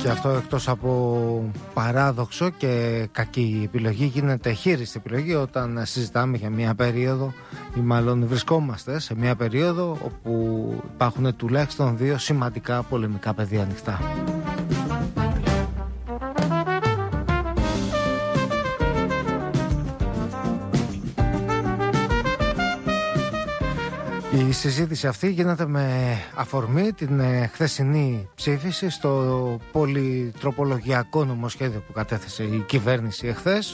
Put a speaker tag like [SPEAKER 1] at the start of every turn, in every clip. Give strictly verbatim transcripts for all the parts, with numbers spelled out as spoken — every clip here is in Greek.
[SPEAKER 1] Και αυτό εκτός από παράδοξο και κακή επιλογή, γίνεται χείριστη επιλογή όταν συζητάμε για μια περίοδο, ή μάλλον βρισκόμαστε σε μια περίοδο όπου υπάρχουν τουλάχιστον δύο σημαντικά πολεμικά πεδία ανοιχτά. Η συζήτηση αυτή γίνεται με αφορμή την ε, χθεσινή ψήφιση στο πολυτροπολογιακό νομοσχέδιο που κατέθεσε η κυβέρνηση εχθές.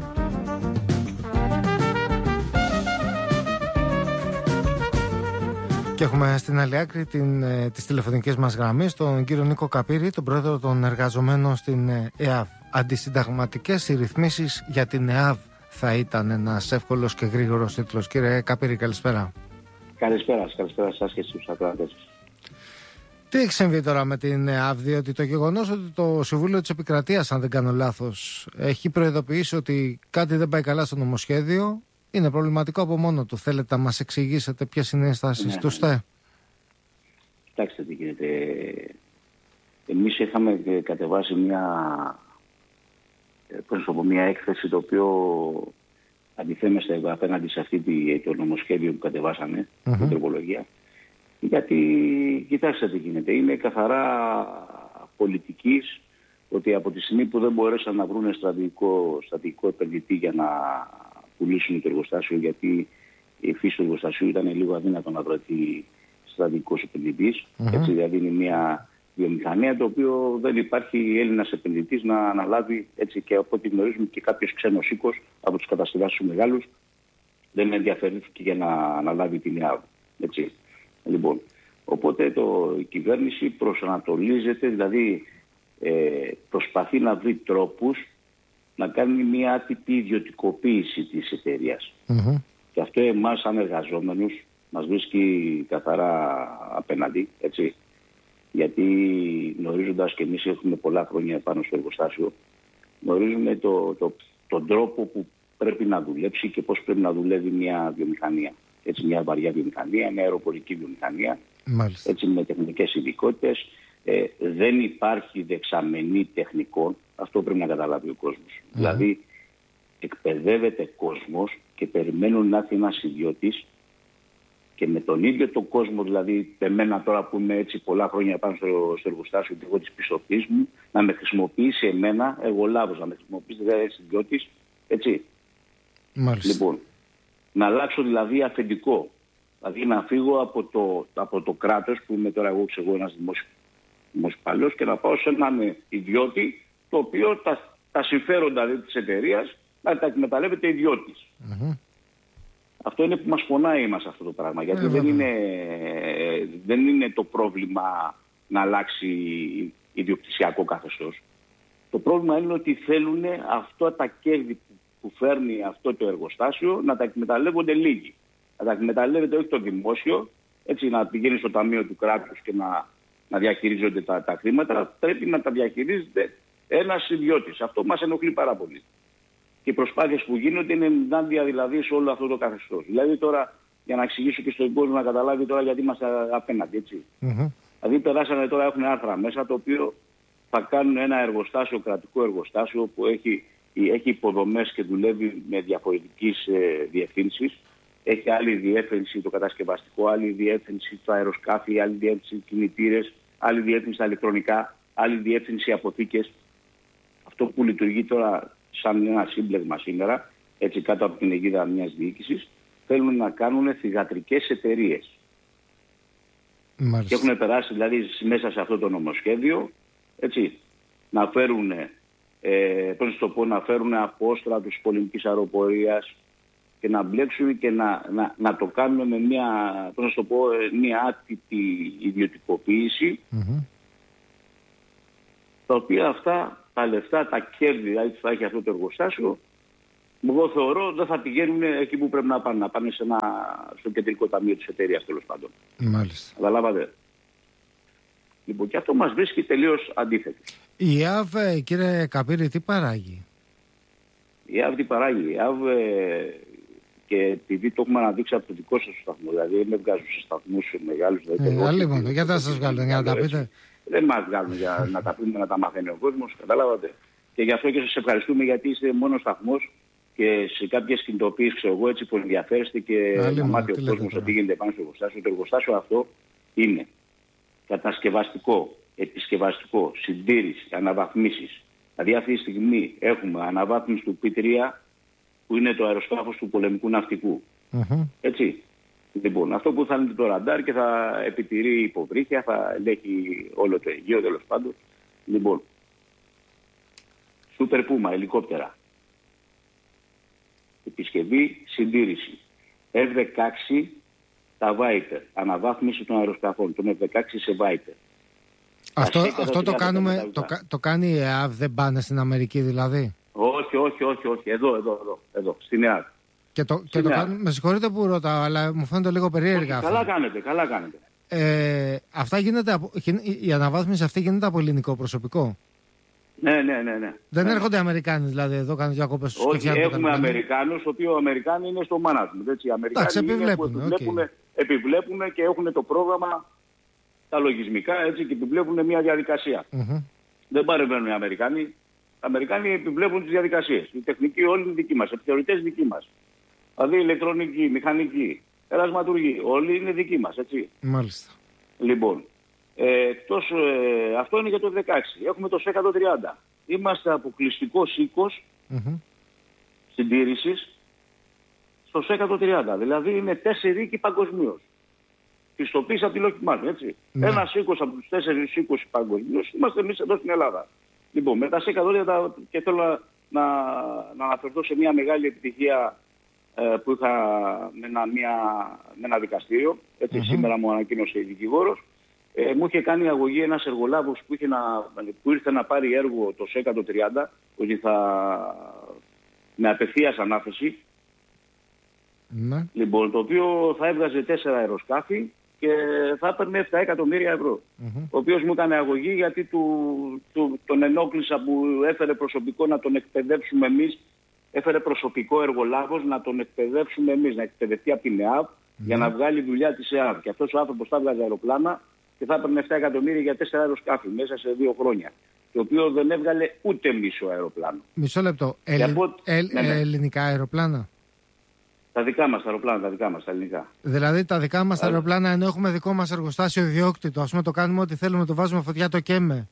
[SPEAKER 1] Και έχουμε στην άλλη άκρη την, ε, της τηλεφωνικής μας γραμμής τον κύριο Νίκο Καπύρη, τον πρόεδρο των εργαζομένων στην ε, ΕΑΒ. Αντισυνταγματικές οι ρυθμίσεις για την ΕΑΒ θα ήταν ένας εύκολος και γρήγορος τίτλος. Κύριε Καπύρη, καλησπέρα.
[SPEAKER 2] Καλησπέρα, καλησπέρα σας και στους ακροατές.
[SPEAKER 1] Τι έχει συμβεί τώρα με την ΕΑΒ, διότι το γεγονός ότι το Συμβούλιο της Επικρατείας, αν δεν κάνω λάθος, έχει προειδοποιήσει ότι κάτι δεν πάει καλά στο νομοσχέδιο, είναι προβληματικό από μόνο του. Θέλετε να μας εξηγήσετε ποιες είναι οι στάσεις
[SPEAKER 2] ναι,
[SPEAKER 1] του ΣΤΕ?
[SPEAKER 2] Κοιτάξτε τι γίνεται. Εμείς είχαμε κατεβάσει μια, πώς πω, μια έκθεση το οποίο αντιθέμεστε απέναντι σε αυτή το νομοσχέδιο που κατεβάσαμε, mm-hmm. την τροπολογία. Γιατί, κοιτάξτε τι γίνεται, είναι καθαρά πολιτικής, ότι από τη στιγμή που δεν μπορέσαν να βρουν στρατηγικό, στρατηγικό επενδυτή για να πουλήσουν το εργοστάσιο, γιατί η φύση του εργοστασίου ήταν λίγο αδύνατο να βρεθεί στρατηγικός επενδυτής, mm-hmm. έτσι, δηλαδή είναι μια βιομηχανία το οποίο δεν υπάρχει Έλληνας επενδυτής να αναλάβει, έτσι, και από ό,τι γνωρίζουμε και κάποιος ξένος οίκος από τους κατασκευάσεις μεγάλους δεν ενδιαφέρθηκε για να αναλάβει την ΕΑΒ. Έτσι. Λοιπόν, οπότε το, η κυβέρνηση προσανατολίζεται, δηλαδή ε, προσπαθεί να βρει τρόπους να κάνει μια άτυπη ιδιωτικοποίηση της εταιρείας. Mm-hmm. Και αυτό εμάς σαν εργαζόμενους μας βρίσκει καθαρά απέναντι, έτσι. Γιατί γνωρίζοντας και εμείς έχουμε πολλά χρόνια πάνω στο εργοστάσιο, γνωρίζουμε το, το, τον τρόπο που πρέπει να δουλέψει και πώς πρέπει να δουλεύει μια βιομηχανία. Έτσι, μια βαριά βιομηχανία, μια αεροπορική βιομηχανία, έτσι, με τεχνικές ειδικότητες. Ε, δεν υπάρχει δεξαμενή τεχνικών, αυτό πρέπει να καταλάβει ο κόσμος. Mm-hmm. Δηλαδή, εκπαιδεύεται κόσμος και περιμένουν να έρθει ένας ιδιώτης και με τον ίδιο τον κόσμο, δηλαδή εμένα τώρα που είμαι έτσι πολλά χρόνια πάνω στο, στο εργοστάσιο και εγώ της πιστωτής μου, να με χρησιμοποιήσει εμένα, εγώ λάβος, να με χρησιμοποιήσει δηλαδή ένας ιδιώτης, έτσι.
[SPEAKER 1] Μάλιστα.
[SPEAKER 2] Λοιπόν, να αλλάξω δηλαδή αφεντικό, δηλαδή να φύγω από το, από το κράτος που είμαι τώρα εγώ, ξέρω, ένας δημοσιοπαλλός και να πάω σε έναν ιδιώτη το οποίο τα, τα συμφέροντα δηλαδή, της εταιρείας να τα εκμεταλλεύεται ιδιώτης. Mm-hmm. Αυτό είναι που μας πονάει εμάς αυτό το πράγμα, γιατί mm-hmm. δεν, είναι, δεν είναι το πρόβλημα να αλλάξει ιδιοκτησιακό καθεστώς. Το πρόβλημα είναι ότι θέλουν αυτά τα κέρδη που φέρνει αυτό το εργοστάσιο να τα εκμεταλλεύονται λίγοι. Να τα εκμεταλλεύεται όχι το δημόσιο, έτσι, να πηγαίνει στο ταμείο του κράτους και να, να διαχειρίζονται τα, τα χρήματα, πρέπει να τα διαχειρίζεται ένας ιδιώτης. Αυτό μας ενοχλεί πάρα πολύ. Και οι προσπάθειες που γίνονται είναι ενάντια δηλαδή σε όλο αυτό το καθεστώς. Δηλαδή τώρα, για να εξηγήσω και στον κόσμο να καταλάβει τώρα γιατί είμαστε απέναντι, έτσι. Mm-hmm. Δηλαδή περάσανε τώρα, έχουν άρθρα μέσα το οποίο θα κάνουν ένα εργοστάσιο, κρατικό εργοστάσιο που έχει, έχει υποδομές και δουλεύει με διαφορετικές ε, διευθύνσεις. Έχει άλλη διεύθυνση το κατασκευαστικό, άλλη διεύθυνση το αεροσκάφη, άλλη διεύθυνση κινητήρες, άλλη διεύθυνση τα ηλεκτρονικά, άλλη διεύθυνση αποθήκες. Αυτό που λειτουργεί τώρα σαν ένα σύμπλεγμα σήμερα, έτσι κάτω από την αιγίδα μιας διοίκησης, θέλουν να κάνουν θυγατρικές εταιρείες. Και έχουν περάσει δηλαδή μέσα σε αυτό το νομοσχέδιο, έτσι, να φέρουν, ε, πώς το πω, να φέρουν απόστρατους πολεμικής αεροπορίας και να μπλέξουν και να, να, να το κάνουν με μια, πώς το πω, μια άτυπη ιδιωτικοποίηση, mm-hmm. τα οποία αυτά τα λεφτά, τα κέρδη δηλαδή που θα έχει αυτό το εργοστάσιο, εγώ θεωρώ δεν θα πηγαίνουν εκεί που πρέπει να πάνε, να πάνε σε ένα, στο κεντρικό ταμείο της εταιρείας τέλος πάντων.
[SPEAKER 1] Μάλιστα.
[SPEAKER 2] Καταλάβατε. Λοιπόν, και αυτό μας βρίσκει τελείως αντίθετο.
[SPEAKER 1] Η ΕΑΒ, κύριε Καπύρη, τι παράγει?
[SPEAKER 2] Η ΕΑΒ τι παράγει? Η ΕΑΒ, και επειδή το έχουμε αναδείξει από το δικό σας σταθμό, δηλαδή με βγάζουν σε σταθμούς μεγάλους.
[SPEAKER 1] Ε, Αλλήμον, γιατί θα σας βγάλω, για να τα πείτε.
[SPEAKER 2] Δεν μας βγάλουν για να τα πούμε, να τα μαθαίνει ο κόσμος, καταλάβατε. Και γι' αυτό και σας ευχαριστούμε, γιατί είστε μόνος σταθμός και σε κάποιες κινητοποιήσεις, ξέρω εγώ, έτσι που ενδιαφέρεστε και
[SPEAKER 1] Άλλη
[SPEAKER 2] να
[SPEAKER 1] μου,
[SPEAKER 2] μάθει ο
[SPEAKER 1] τι
[SPEAKER 2] κόσμος
[SPEAKER 1] λέτε
[SPEAKER 2] ότι γίνεται πάνω στο εργοστάσιο. Το εργοστάσιο αυτό είναι κατασκευαστικό, επισκευαστικό, συντήρηση, αναβαθμίσεις. Δηλαδή αυτή τη στιγμή έχουμε αναβάθμιση του πι τρία, που είναι το αεροσκάφος του πολεμικού ναυτικού.
[SPEAKER 1] Mm-hmm.
[SPEAKER 2] Έτσι. Λοιπόν, αυτό που θα είναι το ραντάρ και θα επιτηρεί υποβρύχια, θα ελέγχει όλο το Αιγαίο, τέλος πάντων. Λοιπόν, Super Puma, ελικόπτερα. Επισκευή, συντήρηση. εφ δεκαέξι, τα Viper. Αναβάθμιση των αεροσκαφών, των εφ δεκαέξι σε Viper.
[SPEAKER 1] Αυτό, αυτό το, κάνουμε, το, το κάνει η ΕΑΒ, δεν πάνε στην Αμερική δηλαδή?
[SPEAKER 2] Όχι, όχι, όχι, όχι. Εδώ, εδώ, εδώ, εδώ στην ΕΑΒ.
[SPEAKER 1] Και το, και το κάνουμε, με συγχωρείτε που ρωτάω, αλλά μου φαίνεται λίγο περίεργα.
[SPEAKER 2] Όχι, καλά κάνετε, καλά κάνετε.
[SPEAKER 1] Ε, αυτά γίνεται από, η αναβάθμιση αυτή γίνεται από ελληνικό προσωπικό?
[SPEAKER 2] Ναι, ναι, ναι, ναι.
[SPEAKER 1] Δεν
[SPEAKER 2] ναι.
[SPEAKER 1] έρχονται Αμερικάνοι δηλαδή εδώ, κάνουν διακόπες στους?
[SPEAKER 2] Όχι, έχουμε Αμερικάνους, οι οποίοι Αμερικάνοι είναι στο management. Έτσι. Οι Αμερικάνοι
[SPEAKER 1] Εντάξει, επιβλέπουν,
[SPEAKER 2] είναι που επιβλέπουν, okay. επιβλέπουν και έχουν το πρόγραμμα, τα λογισμικά, έτσι, και επιβλέπουν μια διαδικασία.
[SPEAKER 1] Mm-hmm.
[SPEAKER 2] Δεν παρεμβαίνουν οι Αμερικάνοι. Οι Αμερικάνοι επιβλέπουν τις διαδικασίες. Η τεχνική όλη είναι δική μας, οι επιθεωρητές δική μας. Δηλαδή ηλεκτρονική, μηχανική, ερασματουργή, όλοι είναι δικοί μας, έτσι.
[SPEAKER 1] Μάλιστα.
[SPEAKER 2] Λοιπόν, ε, εκτός, ε, αυτό είναι για το δεκαέξι. Έχουμε το εκατόν τριάντα. Είμαστε αποκλειστικός οίκος
[SPEAKER 1] mm-hmm.
[SPEAKER 2] συντήρησης στο εκατόν τριάντα. Δηλαδή είναι τέσσερις οίκοι παγκοσμίως. Πιστοποίηση από τη Lockheed Martin, έτσι. Ναι. Ένας οίκος από τους τέσσερις οίκους παγκοσμίως είμαστε εμείς εδώ στην Ελλάδα. Λοιπόν, με τα εκατόν τριάντα, και θέλω να, να, να αναφερθώ σε μια μεγάλη επιτυχία ε, που είχα με ένα, μια, με ένα δικαστήριο. Έτσι, mm-hmm. σήμερα μου ανακοίνωσε η δικηγόρος. Ε, μου είχε κάνει αγωγή ένας εργολάβος που, είχε να, που ήρθε να πάρει έργο το εκατόν τριάντα, ότι θα με απευθείας ανάθεση.
[SPEAKER 1] Ναι.
[SPEAKER 2] Λοιπόν, το οποίο θα έβγαζε τέσσερα αεροσκάφη και θα έπαιρνε επτά εκατομμύρια ευρώ. Mm-hmm. Ο οποίος μου έκανε αγωγή γιατί του, του, τον ενόχλησα που έφερε προσωπικό να τον εκπαιδεύσουμε εμείς. Έφερε προσωπικό εργολάβος να τον εκπαιδεύσουμε εμείς, να εκπαιδευτεί από την ΕΑΒ mm-hmm. για να βγάλει δουλειά της ΕΑΒ. Και αυτός ο άνθρωπος θα έβγαζε αεροπλάνα και θα έπαιρνε επτά εκατομμύρια για τέσσερα αεροσκάφη μέσα σε δύο χρόνια. Το οποίο δεν έβγαλε ούτε μισό αεροπλάνο.
[SPEAKER 1] Μισό λεπτό. Ελλη... Από... Ε, ναι, ναι. Ελληνικά αεροπλάνα?
[SPEAKER 2] Τα δικά μας τα αεροπλάνα, τα δικά μας, τα ελληνικά.
[SPEAKER 1] Δηλαδή τα δικά μας τα αεροπλάνα, ενώ έχουμε δικό μας εργοστάσιο ιδιόκτητο, ας πούμε το κάνουμε ό,τι θέλουμε, το βάζουμε φωτιά, το καίμε.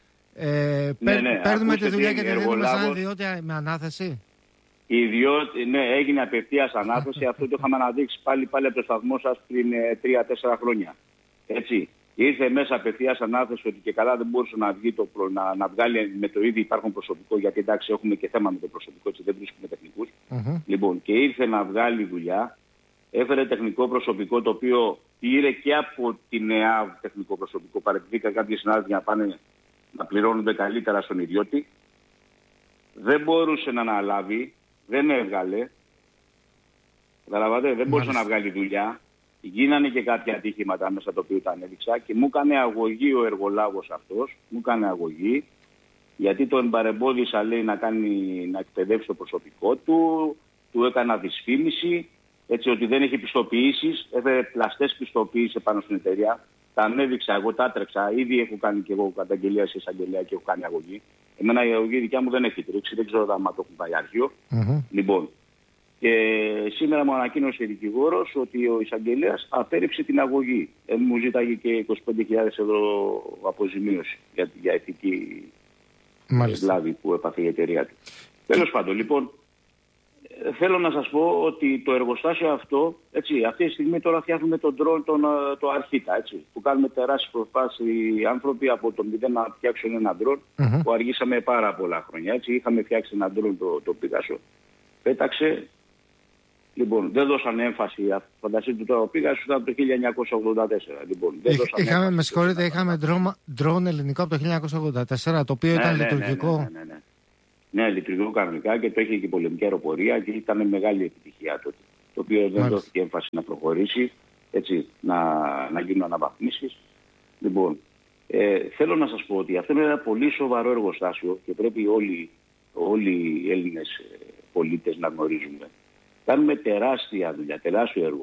[SPEAKER 1] Ε,
[SPEAKER 2] ναι, ναι.
[SPEAKER 1] Παίρνουμε τη δουλειά και τη δίνουμε σαν ιδιώτη με ανάθεση.
[SPEAKER 2] Ιδιώτη, ναι, έγινε απευθείας ανάθεση. Αυτό το είχαμε αναδείξει πάλι, πάλι από το σταθμό σας πριν τρία τέσσερα χρόνια. Έτσι. Ήρθε μέσα απευθείας ανάθεση ότι και καλά δεν μπορούσε να, βγει το, να, να βγάλει με το ίδιο υπάρχον προσωπικό, γιατί εντάξει έχουμε και θέμα με το προσωπικό, έτσι δεν βρίσκουμε τεχνικούς. Mm-hmm. Λοιπόν, και ήρθε να βγάλει δουλειά, έφερε τεχνικό προσωπικό το οποίο πήρε και από την ΕΑΒ τεχνικό προσωπικό. Παρατηρήθηκαν κάποιοι συνάδελφοι να πάνε να πληρώνονται καλύτερα στον ιδιώτη. Δεν μπορούσε να αναλάβει, δεν έβγαλε. Καταλαβαίνετε, δεν μπορούσε να βγάλει δουλειά. Γίνανε και κάποια ατύχηματα μέσα το οποίο τα ανέδειξα και μου έκανε αγωγή ο εργολάβος αυτός, μου έκανε αγωγή γιατί τον παρεμπόδισα, λέει, να, κάνει, να εκπαιδεύσει το προσωπικό του, του έκανα δυσφήμιση, έτσι ότι δεν έχει πιστοποιήσεις, έφερε πλαστές πιστοποιήσεις πάνω στην εταιρεία, τα ανέδειξα, εγώ τα έτρεξα, ήδη έχω κάνει και εγώ καταγγελία σε εισαγγελέα και έχω κάνει αγωγή. Εμένα η αγωγή δικιά μου δεν έχει τρίξει, δεν ξέρω αν το έχουν πάει αρχείο. Mm-hmm. Λοιπόν, και σήμερα μου ανακοίνωσε η δικηγόρος ότι ο εισαγγελέας απέρριψε την αγωγή. Ε, μου ζήταγε και είκοσι πέντε χιλιάδες ευρώ αποζημίωση για, για ηθική βλάβη που έπαθε η εταιρεία του. Τέλος πάντων, λοιπόν, θέλω να σας πω ότι το εργοστάσιο αυτό, έτσι, αυτή τη στιγμή τώρα φτιάχνουμε τον drone, τον, το αρχίτα, έτσι, που κάνουμε τεράστιες προσπάθειες οι άνθρωποι από το μηδέν να φτιάξουν ένα drone, mm-hmm. που αργήσαμε πάρα πολλά χρόνια. Έτσι, είχαμε φτιάξει ένα drone το, το Pegasus, πέταξε. Λοιπόν, δεν δώσαν έμφαση, φανταστείτε τώρα, πήγα σου ήταν το χίλια εννιακόσια ογδόντα τέσσερα. Λοιπόν, δεν
[SPEAKER 1] Είχ, είχαμε, με συγχωρείτε, είχαμε drone ελληνικό από το χίλια εννιακόσια ογδόντα τέσσερα, το οποίο ναι, ήταν ναι, λειτουργικό.
[SPEAKER 2] Ναι, ναι, ναι, ναι. ναι, λειτουργικό κανονικά και το είχε και πολεμική αεροπορία και ήταν μεγάλη επιτυχία τότε. Το οποίο δεν Μάλιστα. δόθηκε έμφαση να προχωρήσει, έτσι, να, να γίνουν αναβαθμίσεις. Λοιπόν, ε, θέλω να σας πω ότι αυτό είναι ένα πολύ σοβαρό εργοστάσιο και πρέπει όλοι, όλοι οι Έλληνες πολίτες να γνωρίζουμε. Κάνουμε τεράστια δουλειά, τεράστιο έργο.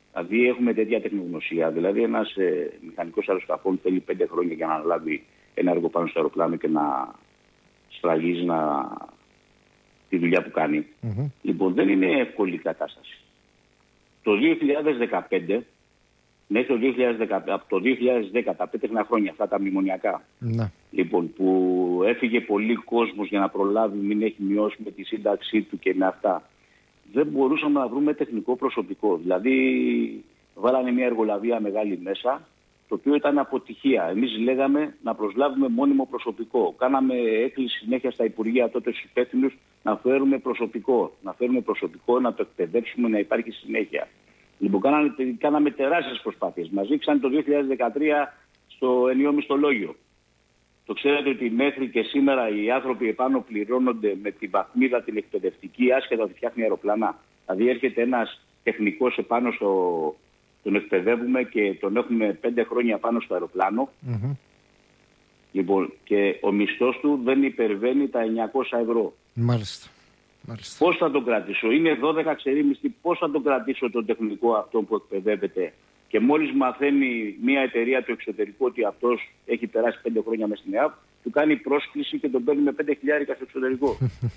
[SPEAKER 2] Δηλαδή έχουμε τέτοια τεχνογνωσία. Δηλαδή ένας ε, μηχανικός αεροσκαφών θέλει πέντε χρόνια για να αναλάβει ένα έργο πάνω στο αεροπλάνο και να σφραγίζει να... τη δουλειά που κάνει. Mm-hmm. Λοιπόν, δεν είναι εύκολη η κατάσταση. Το δύο χιλιάδες δεκαπέντε, μέχρι το δύο χιλιάδες δέκα, από το δύο χιλιάδες δέκα, τα πέτεχνα χρόνια αυτά τα μνημονιακά, mm-hmm. λοιπόν, που έφυγε πολύ κόσμος για να προλάβει, μην έχει μειώσει με τη σύνταξή του και με αυτά, δεν μπορούσαμε να βρούμε τεχνικό προσωπικό. Δηλαδή, βάλανε μια εργολαβία μεγάλη μέσα, το οποίο ήταν αποτυχία. Εμείς λέγαμε να προσλάβουμε μόνιμο προσωπικό. Κάναμε έκκληση συνέχεια στα Υπουργεία τότε στους υπεύθυνους να φέρουμε προσωπικό. Να φέρουμε προσωπικό, να το εκπαιδεύσουμε, να υπάρχει συνέχεια. Λοιπόν, κάναμε, κάναμε τεράστιες προσπάθειες. Μας δείξαν το δύο χιλιάδες δεκατρία στο ενιαίο μισθολόγιο. Το ξέρετε ότι μέχρι και σήμερα οι άνθρωποι επάνω πληρώνονται με τη βαθμίδα την εκπαιδευτική, άσχετα ότι φτιάχνει αεροπλάνα. Δηλαδή έρχεται ένας τεχνικός επάνω στο. Τον εκπαιδεύουμε και τον έχουμε πέντε χρόνια πάνω στο αεροπλάνο. Mm-hmm. Λοιπόν, και ο μισθός του δεν υπερβαίνει τα εννιακόσια ευρώ.
[SPEAKER 1] Μάλιστα. Μάλιστα.
[SPEAKER 2] Πώς θα τον κρατήσω? Είναι δώδεκα ξεροί μισθοί. Πώς θα τον κρατήσω τον τεχνικό αυτό που εκπαιδεύεται? Και μόλις μαθαίνει μια εταιρεία του εξωτερικού ότι αυτός έχει περάσει πέντε χρόνια μες στην ΕΑΒ, του κάνει πρόσκληση και τον παίρνει με πέντε χιλιάρικα στο εξωτερικό.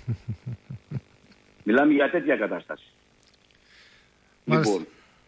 [SPEAKER 2] Μιλάμε για τέτοια κατάσταση. Λοιπόν,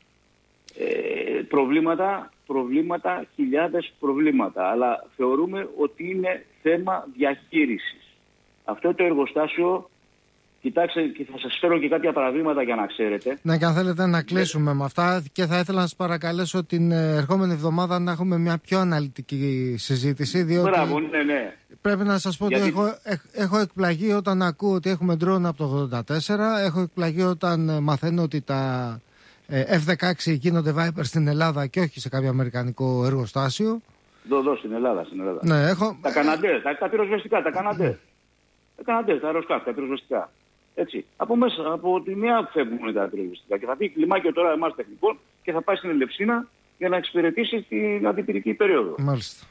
[SPEAKER 2] Ε, προβλήματα, προβλήματα, χιλιάδες προβλήματα, αλλά θεωρούμε ότι είναι θέμα διαχείρισης. Αυτό το εργοστάσιο, κοιτάξτε, και θα σας φέρω και κάποια παραδείγματα για να ξέρετε.
[SPEAKER 1] Ναι, και αν θέλετε να κλείσουμε ναι. με αυτά, και θα ήθελα να σας παρακαλέσω την ερχόμενη εβδομάδα να έχουμε μια πιο αναλυτική συζήτηση, διότι
[SPEAKER 2] Μπράβο, ναι, ναι.
[SPEAKER 1] πρέπει να σας πω Γιατί... ότι έχω, έχω εκπλαγεί όταν ακούω ότι έχουμε ντρόουν από το ογδόντα τέσσερα, έχω εκπλαγεί όταν μαθαίνω ότι τα εφ δεκαέξι γίνονται Viper στην Ελλάδα και όχι σε κάποιο αμερικανικό εργοστάσιο.
[SPEAKER 2] Εδώ, εδώ στην Ελλάδα, στην Ελλάδα.
[SPEAKER 1] Ναι, έχω...
[SPEAKER 2] Τα Καναντέρ, τα, τα πυροσβεστικά, τα Καναντέρ. Τα Καναντέρ, τα αεροσκάφη, τα πυροσβεστικά. Έτσι. Από μέσα, από τη μία φεύγουν τα πυροσβεστικά. Και θα πει κλιμάκιο τώρα εμάς τεχνικών και θα πάει στην Ελευσίνα για να εξυπηρετήσει την αντιπυρική περίοδο.
[SPEAKER 1] Μάλιστα.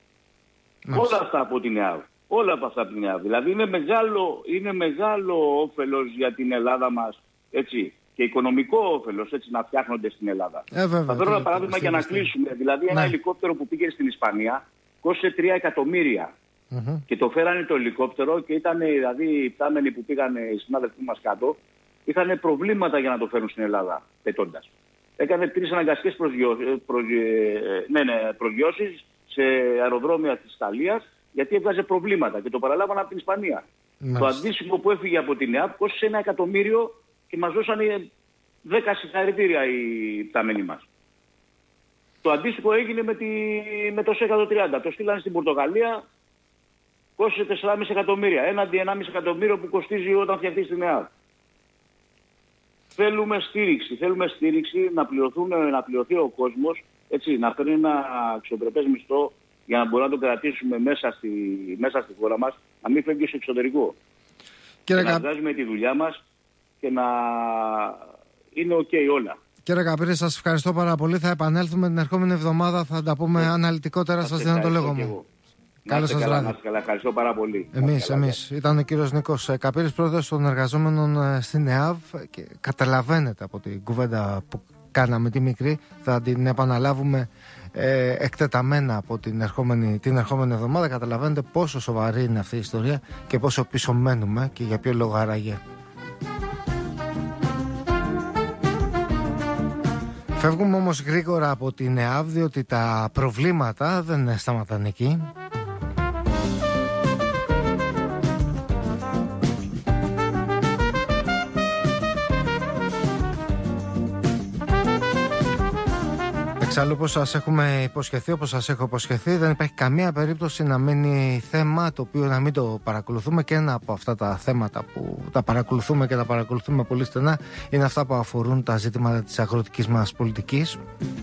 [SPEAKER 2] Όλα αυτά από την ΕΑΒ. Όλα από αυτά από την ΕΑΒ. Δηλαδή είναι μεγάλο, είναι μεγάλο όφελος για την Ελλάδα μας. Έτσι. Και οικονομικό όφελος, έτσι, να φτιάχνονται στην Ελλάδα.
[SPEAKER 1] Ε, βέβαια,
[SPEAKER 2] θα φέρω ένα παράδειγμα για να κλείσουμε. Δηλαδή, ένα ναι. ελικόπτερο που πήγε στην Ισπανία κόστησε τρία εκατομμύρια. Mm-hmm. Και το φέρανε το ελικόπτερο και ήταν, δηλαδή, οι πτάμενοι που πήγαν οι συνάδελφοί μας κάτω, είχαν προβλήματα για να το φέρουν στην Ελλάδα, πετώντας. Έκανε τρεις αναγκαστικές προσγειώσεις ναι, ναι, σε αεροδρόμια της Ιταλίας, γιατί έβγαζε προβλήματα και το παραλάβανε από την Ισπανία. Mm-hmm. Το αντίστοιχο που έφυγε από την ΕΑΠ κόστησε ένα εκατομμύριο. Και μας δώσανε δέκα συγχαρητήρια οι πτάμενοι μας. Το αντίστοιχο έγινε με, τη, με το εκατόν τριάντα. Το στείλανε στην Πορτογαλία, κόστησε τέσσερα κόμμα πέντε εκατομμύρια. Έναντι ένα κόμμα πέντε εκατομμύριο που κοστίζει όταν φτιαχτεί στην ΕΑΒ. Θέλουμε στήριξη. Θέλουμε στήριξη να, να πληρωθεί ο κόσμος, έτσι, να φέρνει ένα αξιοπρεπές μισθό για να μπορούμε να τον κρατήσουμε μέσα στη, μέσα στη χώρα μας, να μην φεύγει στο εξωτερικό. Και να βγάζουμε τη δουλειά μας και να είναι οκ okay όλα.
[SPEAKER 1] Κύριε Καπύρη, σας ευχαριστώ πάρα πολύ. Θα επανέλθουμε την ερχόμενη εβδομάδα, θα τα πούμε yeah. αναλυτικότερα. Σας δίνω το λόγο μου. Καλό σας βράδυ.
[SPEAKER 2] Ευχαριστώ πάρα πολύ.
[SPEAKER 1] Εμείς, εμείς. Ήταν ο κύριος Νίκος Καπύρης, πρόεδρος των εργαζόμενων στην ΕΑΒ, και καταλαβαίνετε από την κουβέντα που κάναμε τη μικρή, θα την επαναλάβουμε ε, εκτεταμένα από την ερχόμενη, την ερχόμενη εβδομάδα. Καταλαβαίνετε πόσο σοβαρή είναι αυτή η ιστορία και πόσο πίσω μένουμε και για ποιο λόγο άραγε. Φεύγουμε όμως γρήγορα από την ΕΑΒ, διότι τα προβλήματα δεν σταματάνε εκεί. Εξάλλου, όπως σας έχουμε υποσχεθεί, όπως σας έχω υποσχεθεί, δεν υπάρχει καμία περίπτωση να μείνει θέμα το οποίο να μην το παρακολουθούμε, και ένα από αυτά τα θέματα που τα παρακολουθούμε και τα παρακολουθούμε πολύ στενά είναι αυτά που αφορούν τα ζητήματα της αγροτικής μας πολιτικής.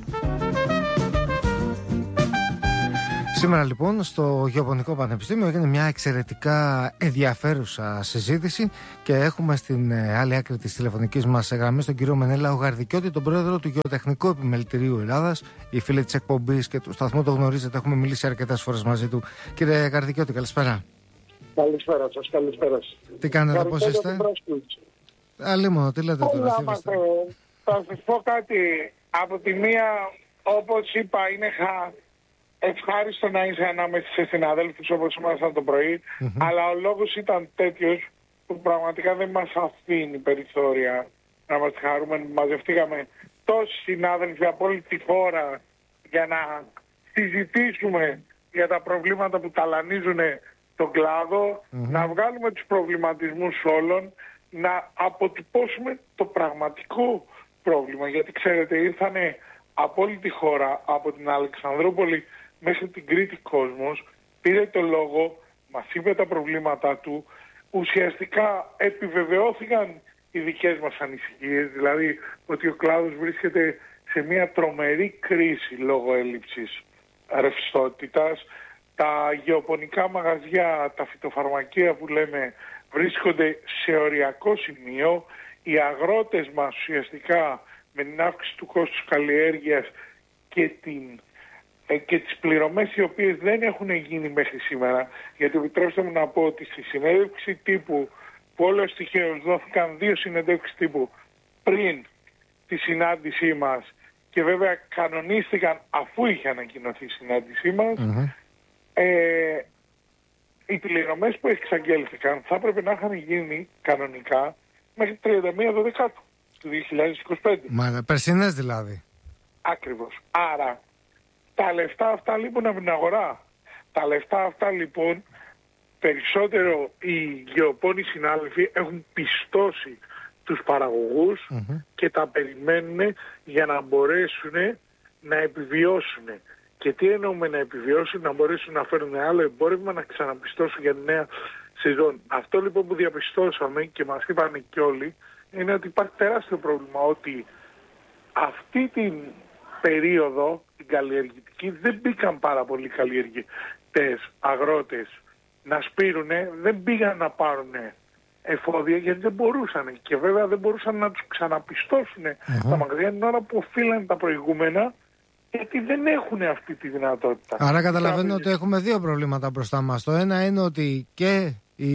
[SPEAKER 1] Σήμερα λοιπόν στο Γεωπονικό Πανεπιστήμιο έγινε μια εξαιρετικά ενδιαφέρουσα συζήτηση και έχουμε στην άλλη άκρη της τηλεφωνικής μας γραμμής τον κύριο Μενέλα Γαρδικιώτη, τον πρόεδρο του Γεωτεχνικού Επιμελητηρίου Ελλάδας. Οι φίλοι της εκπομπής και του σταθμού το γνωρίζετε, έχουμε μιλήσει αρκετές φορές μαζί του. Κύριε Γαρδικιώτη, καλησπέρα.
[SPEAKER 3] Καλησπέρα σας, καλησπέρα σας.
[SPEAKER 1] Τι κάνετε, πώς είστε? Αλλήμον, τι λέτε τώρα?
[SPEAKER 3] Θα σας πω κάτι. Από τη μία, όπως είπα, είναι χα... ευχάριστο να είσαι ανάμεσα σε συναδέλφους όπως ήμασταν το πρωί, mm-hmm. αλλά ο λόγος ήταν τέτοιος που πραγματικά δεν μας αφήνει περιθώρια να είμαστε χαρούμενοι. Μαζευτήκαμε τόσοι συνάδελφοι από όλη τη χώρα για να συζητήσουμε για τα προβλήματα που ταλανίζουν τον κλάδο, mm-hmm. να βγάλουμε τους προβληματισμούς όλων, να αποτυπώσουμε το πραγματικό πρόβλημα. Γιατί ξέρετε, ήρθανε από όλη τη χώρα, από την Αλεξανδρούπολη μέχρι την Κρήτη κόσμος, πήρε το λόγο, μας είπε τα προβλήματά του, ουσιαστικά επιβεβαιώθηκαν οι δικές μας ανησυχίες, δηλαδή ότι ο κλάδος βρίσκεται σε μια τρομερή κρίση λόγω έλλειψης ρευστότητας. Τα γεωπονικά μαγαζιά, τα φυτοφαρμακεία που λέμε, βρίσκονται σε οριακό σημείο. Οι αγρότες μας ουσιαστικά με την αύξηση του κόστους καλλιέργειας και, την, ε, και τις πληρωμές οι οποίες δεν έχουν γίνει μέχρι σήμερα, γιατί επιτρέψτε μου να πω ότι στη συνέντευξη τύπου που όλος τυχαίως δόθηκαν δύο συνεντεύξεις τύπου πριν τη συνάντησή μας και βέβαια κανονίστηκαν αφού είχε ανακοινωθεί η συνάντησή μας, mm-hmm. ε, οι πληρωμές που εξαγγέλθηκαν θα έπρεπε να είχαν γίνει κανονικά μέχρι τριάντα μία Δεκάτου του δύο χιλιάδες είκοσι πέντε.
[SPEAKER 1] Μα περσινές δηλαδή.
[SPEAKER 3] Ακριβώς. Άρα τα λεφτά αυτά λείπουν από την αγορά. Τα λεφτά αυτά λοιπόν περισσότερο οι γεωπόνοι συνάδελφοι έχουν πιστώσει τους παραγωγούς mm-hmm. και τα περιμένουν για να μπορέσουν να επιβιώσουν. Και τι εννοούμε να επιβιώσουν, να μπορέσουν να φέρουν άλλο εμπόρευμα, να ξαναπιστώσουν για τη νέα σεζόν. Αυτό λοιπόν που διαπιστώσαμε και μας είπαν και όλοι, είναι ότι υπάρχει τεράστιο πρόβλημα, ότι αυτή την περίοδο, την καλλιεργητική, δεν μπήκαν πάρα πολλοί καλλιεργητές, αγρότες να σπείρουνε, δεν πήγαν να πάρουν εφόδια γιατί δεν μπορούσαν. Και βέβαια δεν μπορούσαν να τους ξαναπιστώσουν mm-hmm. τα μαγαζιά την ώρα που οφείλαν τα προηγούμενα, γιατί δεν έχουν αυτή τη δυνατότητα.
[SPEAKER 1] Άρα καταλαβαίνω ότι έχουμε δύο προβλήματα μπροστά μας. Το ένα είναι ότι και η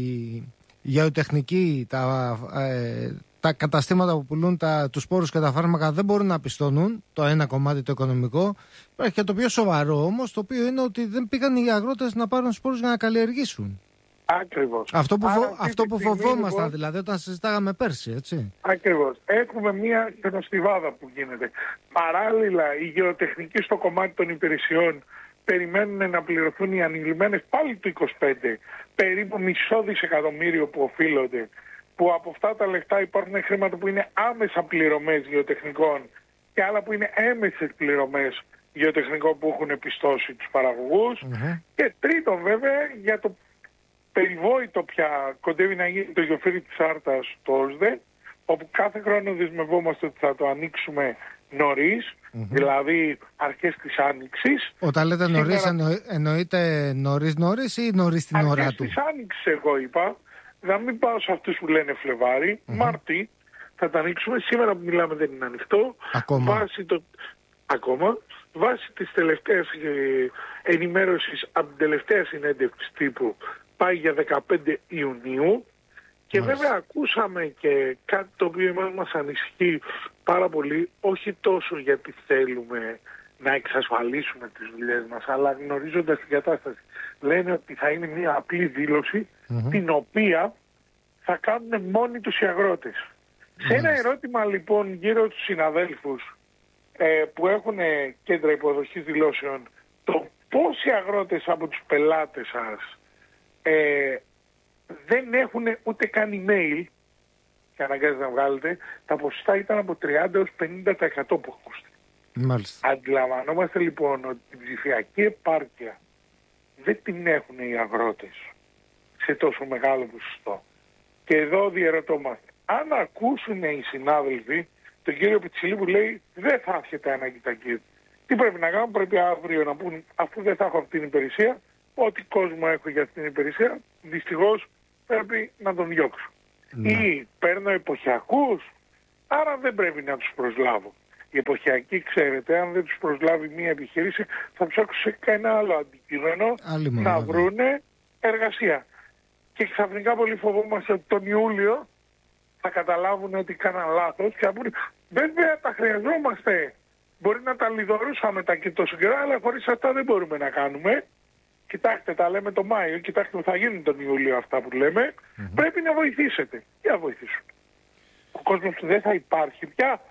[SPEAKER 1] γεωτεχνική, τα, ε, τα καταστήματα που πουλούν τα, τους σπόρους και τα φάρμακα δεν μπορούν να πιστώνουν, το ένα κομμάτι το οικονομικό. Υπάρχει και το πιο σοβαρό όμως, το οποίο είναι ότι δεν πήγαν οι αγρότες να πάρουν σπόρους για να καλλιεργήσουν.
[SPEAKER 3] Ακριβώς.
[SPEAKER 1] Αυτό που, φο... αυτό που φοβόμασταν
[SPEAKER 3] λοιπόν,
[SPEAKER 1] δηλαδή όταν συζητάγαμε πέρσι, έτσι.
[SPEAKER 3] Ακριβώς. Έχουμε μια χιονοστιβάδα που γίνεται. Παράλληλα, οι γεωτεχνικοί στο κομμάτι των υπηρεσιών περιμένουν να πληρωθούν οι ανηλυμένες πάλι του είκοσι πέντε, περίπου μισό δισεκατομμύριο που οφείλονται, που από αυτά τα λεφτά υπάρχουν χρήματα που είναι άμεσα πληρωμές γεωτεχνικών και άλλα που είναι έμεσες πληρωμές γεωτεχνικών που έχουν επιστώσει τους παραγωγούς. Mm-hmm. Και τρίτον βέβαια, για το περιβόητο πια κοντεύει να γίνει το γεωφύρι της Άρτας το ΟΣΔΕ, όπου κάθε χρόνο δεσμευόμαστε ότι θα το ανοίξουμε νωρίς, mm-hmm. δηλαδή αρχές της Άνοιξης.
[SPEAKER 1] Όταν λέτε Σήμερα... νωρίς εννο... εννοείται νωρίς νωρίς ή νωρίς την ώρα του?
[SPEAKER 3] Αρχές της Άνοιξης εγώ είπα, να μην πάω σε αυτούς που λένε Φλεβάρι, mm-hmm. Μάρτι θα τα ανοίξουμε. Σήμερα που μιλάμε δεν είναι ανοιχτό.
[SPEAKER 1] Ακόμα.
[SPEAKER 3] Βάσει το... Ακόμα. Βάσει της τελευταίας ενημέρωσης από την τελευταία συνέντευξη τύπου πάει για δεκαπέντε Ιουνίου και Μάλιστα. Βέβαια ακούσαμε και κάτι το οποίο μας ανησυχεί πάρα πολύ, όχι τόσο γιατί θέλουμε να εξασφαλίσουμε τις δουλειές μας, αλλά γνωρίζοντας την κατάσταση. Λένε ότι θα είναι μια απλή δήλωση mm-hmm. την οποία θα κάνουν μόνοι τους οι αγρότες. Mm-hmm. Σε ένα ερώτημα λοιπόν γύρω τους συναδέλφους ε, που έχουν κέντρα υποδοχής δηλώσεων, το πόσοι αγρότες από τους πελάτες σας Ε, δεν έχουν ούτε καν email και αναγκάζεται να βγάλετε, τα ποσοστά ήταν από τριάντα έως πενήντα τοις εκατό που ακούστηκε.
[SPEAKER 1] Μάλιστα.
[SPEAKER 3] Αντιλαμβανόμαστε λοιπόν ότι την ψηφιακή επάρκεια δεν την έχουν οι αγρότες σε τόσο μεγάλο ποσοστό. Και εδώ διερωτόμαστε, αν ακούσουν οι συνάδελφοι τον κύριο Πιτσιλή που λέει δεν θα έρχεται ανάγκη τα κύριε, τι πρέπει να κάνουν? Πρέπει αύριο να πούν, αφού δεν θα έχω αυτή την υπηρεσία, ό,τι κόσμο έχω για αυτή την υπηρεσία, δυστυχώς πρέπει να τον διώξω. Ναι. Ή παίρνω εποχιακούς, άρα δεν πρέπει να τους προσλάβω. Οι εποχιακοί, ξέρετε, αν δεν τους προσλάβει μία επιχείρηση, θα ψάξουν σε κανένα άλλο αντικείμενο να βρούνε εργασία. Και ξαφνικά πολύ φοβόμαστε ότι τον Ιούλιο θα καταλάβουν ότι κάναν λάθος και θα πούνε Βέβαια τα χρειαζόμαστε. Μπορεί να τα λιδωρούσαμε τα και τόσο καιρό, αλλά χωρίς αυτά δεν μπορούμε να κάνουμε. Κοιτάξτε, τα λέμε το Μάιο, κοιτάξτε που θα γίνουν τον Ιούλιο αυτά που λέμε. Mm-hmm. Πρέπει να βοηθήσετε. Για να βοηθήσουν. Ο κόσμος δεν θα υπάρχει πια.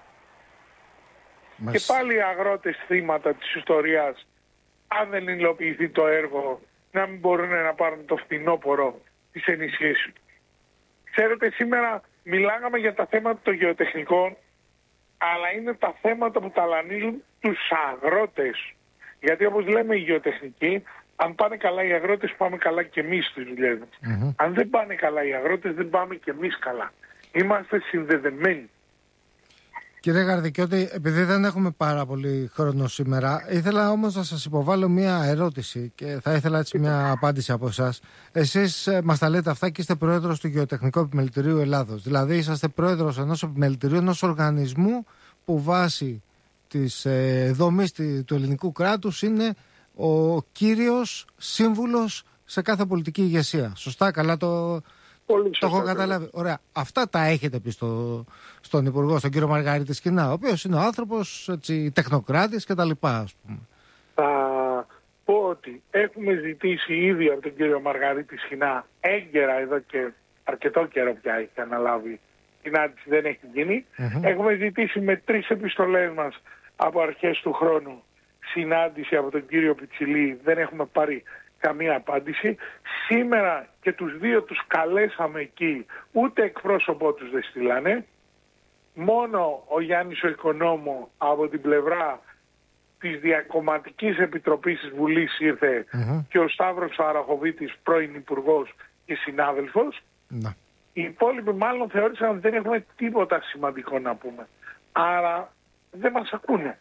[SPEAKER 3] Μας... Και πάλι οι αγρότες θύματα της ιστορίας, αν δεν υλοποιηθεί το έργο, να μην μπορούν να πάρουν το φθινόπωρο της ενισχύσεως. Ξέρετε, σήμερα μιλάγαμε για τα θέματα των γεωτεχνικών, αλλά είναι τα θέματα που ταλανίζουν τους αγρότες. Γιατί όπως λέμε οι γεωτεχνικοί, αν πάνε καλά οι αγρότες, πάμε καλά και εμείς στις δουλειές μας. Mm-hmm. Αν δεν πάνε καλά οι αγρότες, δεν πάμε και εμείς καλά. Είμαστε συνδεδεμένοι.
[SPEAKER 1] Κύριε Γαρδικιώτη, επειδή δεν έχουμε πάρα πολύ χρόνο σήμερα, ήθελα όμως να σας υποβάλω μια ερώτηση και θα ήθελα έτσι μια απάντηση από εσάς. Εσείς μας τα λέτε αυτά και είστε πρόεδρος του Γεωτεχνικού Επιμελητηρίου Ελλάδος. Δηλαδή είσαστε πρόεδρος ενός επιμελητηρίου, ενός οργανισμού που βάσει της ε, δομής του ελληνικού κράτους είναι ο κύριος σύμβουλος σε κάθε πολιτική ηγεσία. Σωστά, καλά το... Πολύ το έχω καταλάβει. Ωραία. Αυτά τα έχετε πει στο, στον Υπουργό, στον κύριο Μαργαρίτη Σκινά, ο οποίος είναι ο άνθρωπος έτσι, τεχνοκράτης και τα λοιπά, ας πούμε.
[SPEAKER 3] Θα πω ότι έχουμε ζητήσει ήδη από τον κύριο Μαργαρίτη Σκινά έγκαιρα εδώ και αρκετό καιρό πια έχει αναλάβει. Η συνάντηση δεν έχει γίνει. Mm-hmm. Έχουμε ζητήσει με τρεις επιστολές μας από αρχές του χρόνου συνάντηση από τον κύριο Πιτσιλή. Δεν έχουμε πάρει καμία απάντηση. Σήμερα και τους δύο τους καλέσαμε εκεί, ούτε εκπρόσωπό τους δεν στείλανε. Μόνο ο Γιάννης ο Οικονόμου από την πλευρά της Διακομματικής Επιτροπής της Βουλής ήρθε mm-hmm. και ο Σταύρος Αραχοβίτης, πρώην Υπουργός και συνάδελφος. Mm-hmm. Οι υπόλοιποι μάλλον θεώρησαν ότι δεν έχουμε τίποτα σημαντικό να πούμε. Άρα δεν μας ακούνε.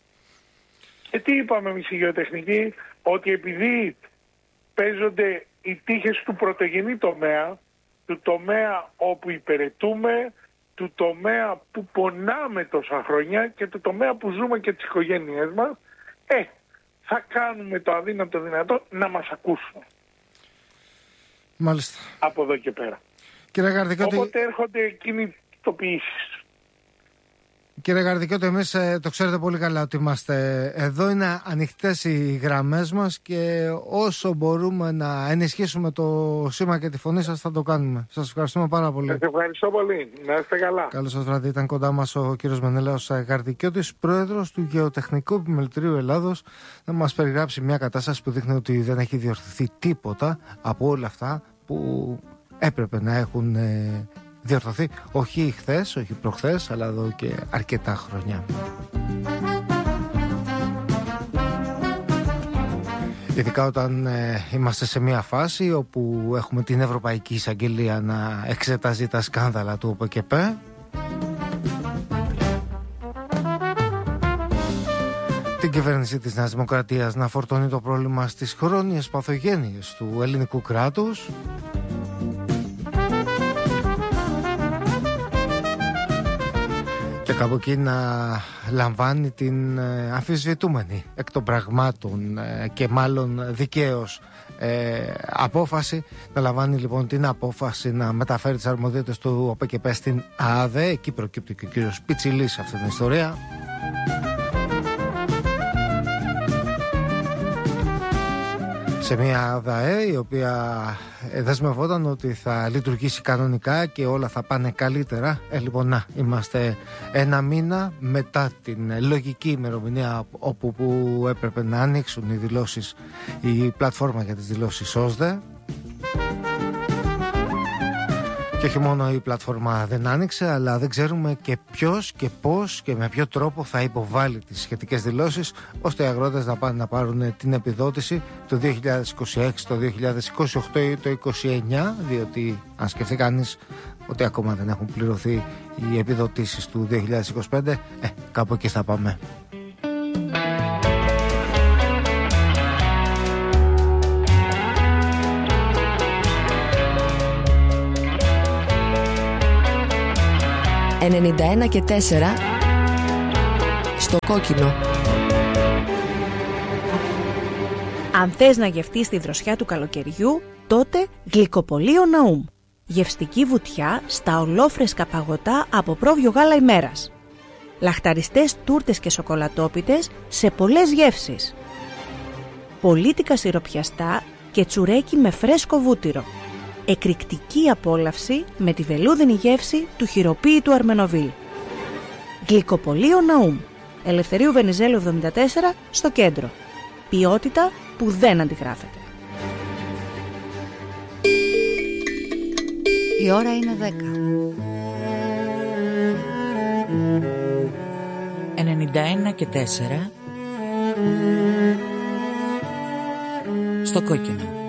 [SPEAKER 3] Και τι είπαμε εμείς οι γεωτεχνικοί, ότι επειδή παίζονται οι τύχες του πρωτογενή τομέα, του τομέα όπου υπηρετούμε, του τομέα που πονάμε τόσα χρόνια και του τομέα που ζούμε και τις οικογένειές μας, ε, θα κάνουμε το αδύνατο δυνατό να μας ακούσουν.
[SPEAKER 1] Μάλιστα.
[SPEAKER 3] Από εδώ και πέρα.
[SPEAKER 1] Κύριε Γαρδικιώτη...
[SPEAKER 3] Οπότε έρχονται κινητοποιήσεις.
[SPEAKER 1] Κύριε Γαρδικιώτη, εμείς ε, το ξέρετε πολύ καλά ότι είμαστε εδώ, είναι ανοιχτές οι γραμμές μας και όσο μπορούμε να ενισχύσουμε το σήμα και τη φωνή σας θα το κάνουμε. Σας ευχαριστούμε πάρα πολύ.
[SPEAKER 3] Σας ευχαριστώ πολύ. Να είστε καλά.
[SPEAKER 1] Καλώς σας βράδυ. Ήταν κοντά μας ο κύριος Μενέλαος Γαρδικιώτης, πρόεδρος του Γεωτεχνικού Επιμελητηρίου Ελλάδος, να μας περιγράψει μια κατάσταση που δείχνει ότι δεν έχει διορθωθεί τίποτα από όλα αυτά που έπρεπε να έχουν ε, διορθωθεί, όχι χθες, όχι προχθές, αλλά εδώ και αρκετά χρόνια. Ειδικά όταν ε, είμαστε σε μια φάση όπου έχουμε την Ευρωπαϊκή Εισαγγελία να εξετάζει τα σκάνδαλα του ΟΠΕΚΕΠΕ. Την κυβέρνηση της Νέας Δημοκρατίας να φορτώνει το πρόβλημα στις χρόνιες παθογένειες του ελληνικού κράτους. Και κάπου εκεί να λαμβάνει την αμφισβητούμενη εκ των πραγμάτων και μάλλον δικαίως ε, απόφαση, να λαμβάνει λοιπόν την απόφαση να μεταφέρει τις αρμοδιότητες του ΟΠΕΚΕΠΕ στην ΑΔΕ. Εκεί προκύπτει και ο κύριος Πιτσιλής σε αυτή την ιστορία. Σε μια ΑΔΑΕ η οποία δεσμευόταν ότι θα λειτουργήσει κανονικά και όλα θα πάνε καλύτερα. Ε, λοιπόν, να, είμαστε ένα μήνα μετά την λογική ημερομηνία όπου που έπρεπε να ανοίξουν οι δηλώσεις, η πλατφόρμα για τις δηλώσεις ΟΣΔΕ. Και όχι μόνο η πλατφόρμα δεν άνοιξε, αλλά δεν ξέρουμε και ποιος και πώς και με ποιο τρόπο θα υποβάλει τις σχετικές δηλώσεις, ώστε οι αγρότες να πάνε να πάρουν την επιδότηση το δύο χιλιάδες είκοσι έξι, το δύο χιλιάδες είκοσι οκτώ ή το είκοσι εννιά, διότι αν σκεφτεί κανείς ότι ακόμα δεν έχουν πληρωθεί οι επιδοτήσεις του δύο χιλιάδες είκοσι πέντε, ε, κάπου εκεί θα πάμε.
[SPEAKER 4] ενενήντα ένα και τέσσερα στο κόκκινο.
[SPEAKER 5] Αν θες να γευτείς τη δροσιά του καλοκαιριού, τότε Γλυκοπωλείο Ναούμ. Γευστική βουτιά στα ολόφρεσκα παγωτά από πρόβιο γάλα ημέρας. λαχταριστές τούρτες και σοκολατόπιτες σε πολλές γεύσεις. Πολίτικα σιροπιαστά και τσουρέκι με φρέσκο βούτυρο. Εκρηκτική απόλαυση με τη βελούδινη γεύση του χειροποίητου Αρμενοβίλ. Γλυκοπωλείο Ναούμ, Ελευθερίου Βενιζέλου εβδομήντα τέσσερα, στο κέντρο. Ποιότητα που δεν αντιγράφεται.
[SPEAKER 4] Η ώρα είναι δέκα.
[SPEAKER 6] ενενήντα ένα και τέσσερα στο κόκκινο.